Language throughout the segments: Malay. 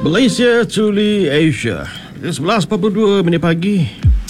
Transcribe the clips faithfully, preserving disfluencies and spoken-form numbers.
Malaysia Truly Asia. sebelas empat puluh dua minit pagi.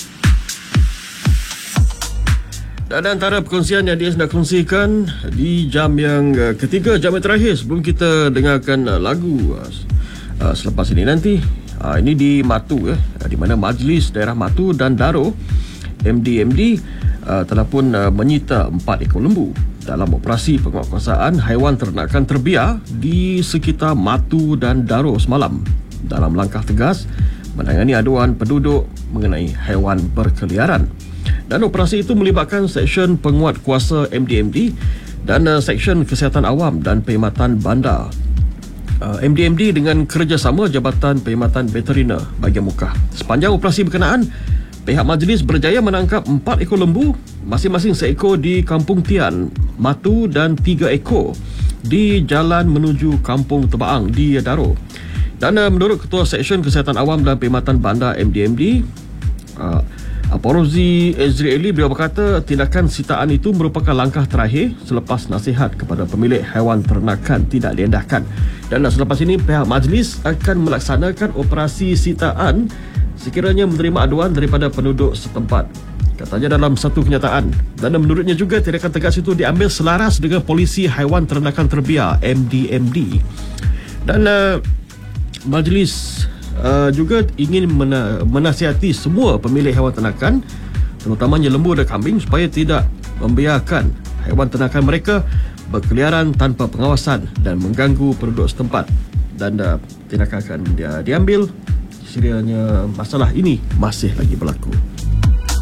Dan antara perkongsian yang dia nak kongsikan di jam yang uh, ketiga, jam yang terakhir sebelum kita dengarkan uh, lagu uh, uh, selepas ini nanti. Uh, ini di Matu, eh, di mana Majlis Daerah Matu dan Daro M D M D uh, telah pun uh, menyita empat ekor lembu dalam operasi penguatkuasaan haiwan ternakan terbiar di sekitar Matu dan Daro semalam, dalam langkah tegas menangani aduan penduduk mengenai haiwan berkeliaran. Dan operasi itu melibatkan Seksyen Penguat Kuasa M D M D dan uh, Seksyen Kesihatan Awam dan Perkhidmatan Bandar uh, M D M D dengan kerjasama Jabatan Perkhidmatan Veteriner Bahagian Mukah. Sepanjang operasi berkenaan, pihak majlis berjaya menangkap empat ekor lembu, masing-masing seekor di Kampung Tian, Matu, dan tiga ekor di jalan menuju Kampung Tebaang di Daro. Dan uh, menurut Ketua Seksyen Kesihatan Awam dan Perkhidmatan Bandar M D M D, uh, Aporozi Ezrieli, beliau berkata tindakan sitaan itu merupakan langkah terakhir selepas nasihat kepada pemilik haiwan ternakan tidak diendahkan. Dan selepas ini pihak majlis akan melaksanakan operasi sitaan sekiranya menerima aduan daripada penduduk setempat, katanya dalam satu kenyataan. Dan menurutnya juga tindakan tegas itu diambil selaras dengan Polisi Haiwan Ternakan Terbiar M D M D. Dan uh, majlis Uh, juga ingin mena- menasihati semua pemilik haiwan ternakan, terutamanya lembu dan kambing, supaya tidak membiarkan haiwan ternakan mereka berkeliaran tanpa pengawasan dan mengganggu penduduk setempat. Dan uh, tindakan akan dia diambil sekiranya masalah ini masih lagi berlaku.